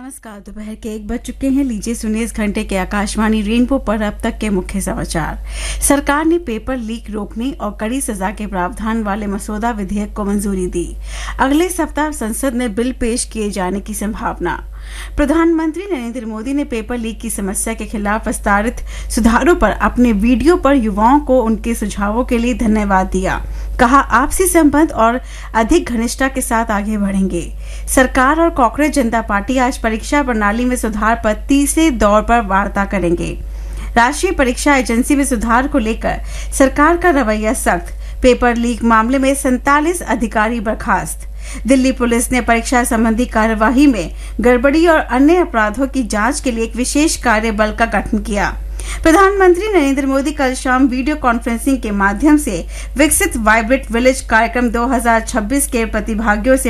नमस्कार। दोपहर के 1 बज चुके हैं। लीजिए सुनिए इस घंटे के आकाशवाणी रेनबो पर अब तक के मुख्य समाचार। सरकार ने पेपर लीक रोकने और कड़ी सजा के प्रावधान वाले मसौदा विधेयक को मंजूरी दी। अगले सप्ताह संसद में बिल पेश किए जाने की संभावना। प्रधानमंत्री नरेंद्र मोदी ने पेपर लीक की समस्या के खिलाफ प्रस्तावित सुधारों पर अपने वीडियो पर युवाओं को उनके सुझावों के लिए धन्यवाद दिया। कहा, आपसी संबंध और अधिक घनिष्ठता के साथ आगे बढ़ेंगे। सरकार और कांग्रेस जनता पार्टी आज परीक्षा प्रणाली में सुधार पर तीसरे दौर पर वार्ता करेंगे। राष्ट्रीय परीक्षा एजेंसी में सुधार को लेकर सरकार का रवैया सख्त। पेपर लीक मामले में 47 अधिकारी बर्खास्त। दिल्ली पुलिस ने परीक्षा संबंधी कार्यवाही में गड़बड़ी और अन्य अपराधों की जांच के लिए एक विशेष कार्य बल का गठन किया। प्रधानमंत्री नरेंद्र मोदी कल शाम वीडियो कॉन्फ्रेंसिंग के माध्यम से विकसित वाइब्रेंट विलेज कार्यक्रम 2026 के प्रतिभागियों से